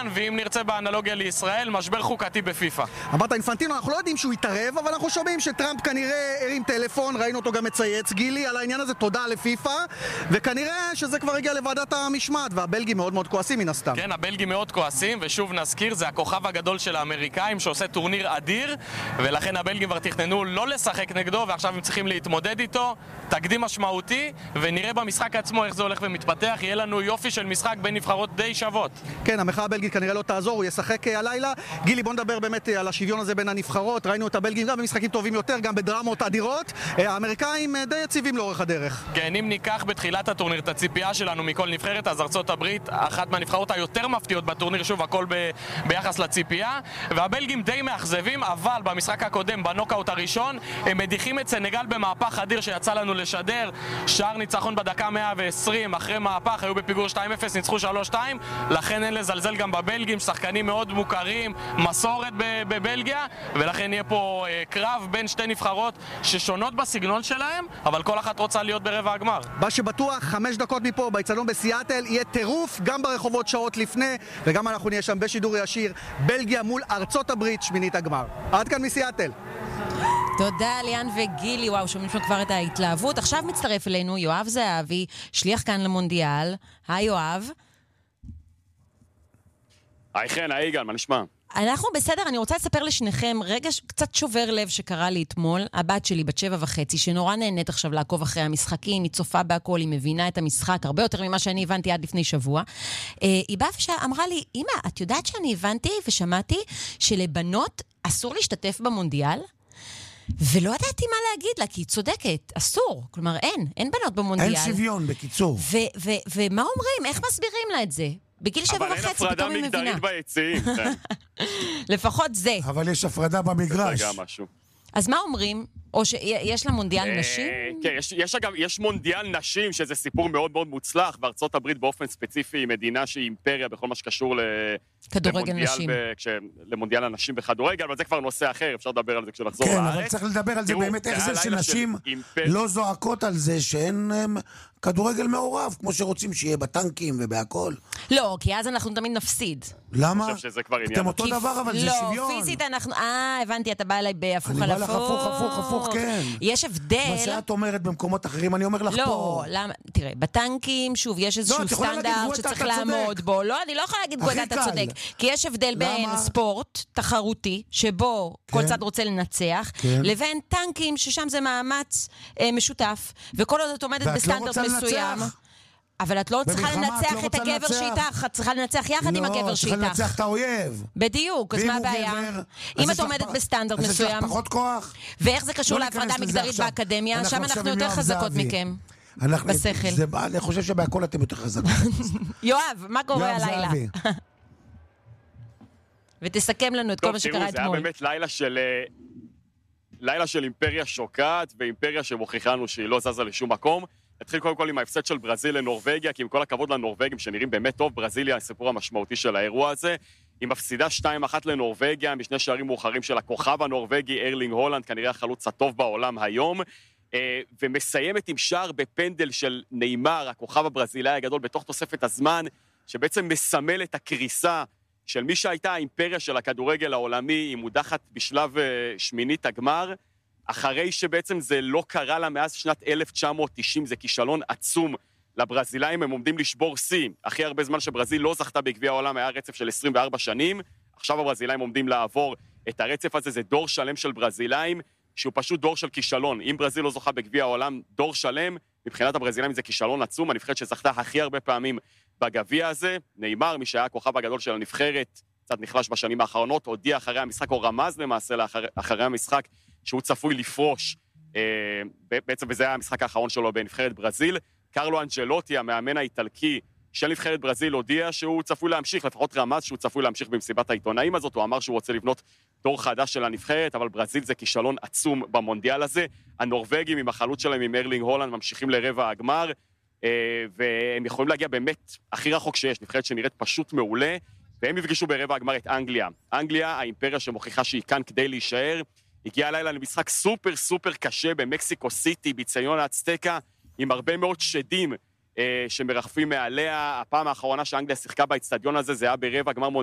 כאן, ואם נרצה באנלוגיה לישראל, משבר חוקתי בפיפה. אמרת אינפנטינו, אנחנו לא יודעים שהוא יתערב, אבל אנחנו שומעים שטראמפ כנראה הרים טלפון, ראינו אותו גם מצייץ, גילי, על העניין הזה, תודה לפיפה, וכנראה שזה כבר הגיע לוועדת המשמעת, והבלגים מאוד מאוד כועסים מן הסתם. כן, הבלגים מאוד כועסים, ושוב נזכיר, זה הכוכב הגדול של האמריקאים שעושה טורניר אדיר, ולכן הבלגים כבר תכננו לא לשחק נגדו, ועכשיו הם צריכים להתמודד איתו. תקדים משמעותי, ונראה במשחק עצמו איך זה הולך ומתפתח. יהיה לנו יופי של משחק בין נבחרות די שוות. כן, המחאה הבלגית כנראה לא תעזור, הוא ישחק הלילה. גילי, בוא נדבר באמת על השוויון הזה בין הנבחרות. ראינו את הבלגים גם במשחקים טובים יותר, גם בדרמות אדירות. האמריקאים די יציבים לאורך הדרך. כן, אם ניקח בתחילת הטורניר את הציפייה שלנו מכל נבחרת, אז ארצות הברית, אחת מהנבחרות היותר מפתיעות בטורניר, שוב, הכל ביחס לציפייה. והבלגים די מאכזבים, אבל במשחק הקודם, בנוקאוט הראשון, הם מדיחים את סנגל במהפך אדיר שיצא לנו לשדר. שער ניצחון בדקה 120, אחרי מהפך, היו בפיגור 2-0, ניצחו 3-2, לכן אין לזלזל גם בבלגים, שחקנים מאוד מוכרים, מסורת בבלגיה, ולכן יהיה פה קרב בין שתי נבחרות ששונות בסגנון שלהם, אבל כל אחת רוצה להיות ברבע הגמר. מה שבטוח, 5 דקות מפה, באצטדיון בסיאטל, יהיה טירוף גם ברחובות שעות לפני, וגם אנחנו נהיה שם בשידור ישיר, בלגיה מול ארצות הברית, שמינית הגמר. עד כאן מסיאטל. תודה ליאן וגילי, וואו, שומעים שם כבר את ההתלהבות. עכשיו מצטרף אלינו יואב זהבי, שליח כאן למונדיאל. היי יואב. היי חן, היי יגאל, מה נשמע? אנחנו בסדר, אני רוצה לספר לשניכם רגע קצת שובר לב שקרה לי אתמול. הבת שלי בת 7.5, שנורא נהנית עכשיו לעקוב אחרי המשחקים, היא צופה בהכל, היא מבינה את המשחק הרבה יותר ממה שאני הבנתי עד לפני שבוע. היא באה ואמרה לי, אמא, את יודעת שאני הבנתי ושמעתי שלבנות אסור להשתתף במונדיאל? ולא ידעתי מה להגיד לה, כי היא צודקת, אסור. כלומר, אין בנות במונדיאל. אין שוויון, בקיצור. ומה אומרים? איך מסבירים לה את זה? בגיל 7.5 פתאום היא מבינה. אבל אין הפרדה מגדרית ביציעים. לפחות זה. אבל יש הפרדה במגרש. זה גם משהו. אז מה אומרים? או שיש לה מונדיאל נשים? כן, יש מונדיאל נשים, שזה סיפור מאוד מאוד מוצלח, וארצות הברית באופן ספציפי היא מדינה שהיא אימפריה בכל מה שקשור כדורגל נשים. למונדיאל הנשים בכדורגל, אבל זה כבר נושא אחר, אפשר לדבר על זה כשנחזור לארץ. כן, אבל צריך לדבר על זה באמת, איך זה שנשים לא זועקות על זה שאין כדורגל מעורב, כמו שרוצים שיהיה בטנקים ובהכל. לא, כי אז אנחנו תמיד נפסיד. למה? אני חושב שזה כבר עניין. אתם אותו דבר, אבל זה שוויון. לא, פיזית אנחנו... הבנתי, אתה בא אליי בהפוך על אני בא לך הפוך, כן. יש הבדל... מה שאת אומרת במקומות אחרים, אני אומר לך פה. לא, למה? תראה, בטנקים, שוב, יש איזשהו סטנדרט שצריך לעמוד בו. לא, אני לא יכולה להגיד גואטה, אתה צודק. כי יש הבדל בין ספורט תחרותי, שבו כל צד רוצה לנצח, לבין טנקים, ששם זה מאמץ משותף, וכל עוד את עומדת בסטנדרט מסוים. אבל את לא צריכה לנצח את הגבר שאיתך, את צריכה לנצח יחד עם הגבר שאיתך. לא, צריכה לנצח את האויב. בדיוק, אז מה הבעיה? אם את עומדת בסטנדרט מסוים. אז יש לך פחות כוח? ואיך זה קשור להפרדה מגדרית באקדמיה? שם אנחנו יותר חזקות מכם. בשכל. אני חושב שבהכל אתם יותר חזקות. יואב, מה קורה הלילה? ותסכם לנו את כל מה שקרה אתמול. זה היה באמת לילה של אימפריה שוקעת, ואימפריה שמוכיחה לנו שהיא לא זזה לשום מקום. נתחיל קודם כל עם ההפסד של ברזיל לנורווגיה, כי עם כל הכבוד לנורווגים שנראים באמת טוב, ברזיל היא הסיפור המשמעותי של האירוע הזה. היא מפסידה 2-1 לנורווגיה, משני שערים מאוחרים של הכוכב הנורווגי, ארלינג הולנד, כנראה החלוץ הטוב בעולם היום, ומסיימת עם שער בפנדל של ניימר, הכוכב הברזילאי הגדול, בתוך תוספת הזמן, שבעצם מסמל את הקריסה של מי שהייתה האימפריה של הכדורגל העולמי, היא מודחת בשלב שמינית הגמר, אחרי שבעצם זה לא קרה לה מאז שנת 1990, זה כישלון עצום לברזילאים, הם עומדים לשבור שיא. הכי הרבה זמן שברזיל לא זכתה בגביע העולם היה רצף של 24 שנים, עכשיו הברזילאים עומדים לעבור את הרצף הזה, זה דור שלם של ברזילאים, שהוא פשוט דור של כישלון. אם ברזיל לא זוכה בגביע העולם, דור שלם, מבחינת הברזילאים זה כישלון עצום, הנבחרת שזכתה הכי הרבה פעמים בגביע הזה, ניימר, מי שהיה הכוכב הגדול של הנבחרת, קצת נחלש בשנים האחרונות, הודיע אחרי המשחק, או רמז למעשה אחרי המשחק, שהוא צפוי לפרוש, בעצם וזה היה המשחק האחרון שלו בנבחרת ברזיל. קרלו אנג'לוטי, המאמן האיטלקי של נבחרת ברזיל, הודיע שהוא צפוי להמשיך, לפחות רמז שהוא צפוי להמשיך במסיבת העיתונאים הזאת, הוא אמר שהוא רוצה לבנות דור חדש של הנבחרת, אבל ברזיל זה כישלון עצום במונדיאל הזה. הנורווגים עם החלוץ שלהם עם ארלינג הולנד ממשיכים לרבע הגמר, והם יכולים להגיע באמת הכי רחוק שיש, נבחרת שנראית פשוט מעולה, והם יפגשו ברבע הגמר את אנגליה. אנגליה, האימפריה שמוכיחה שהיא כאן כדי להישאר, הגיעה לילה למשחק סופר סופר קשה במקסיקו סיטי, בציון האצטקה, עם הרבה מאוד שדים שמרחפים מעליה. הפעם האחרונה שאנגליה שיחקה באצטדיון הזה, זה היה ברבע גמר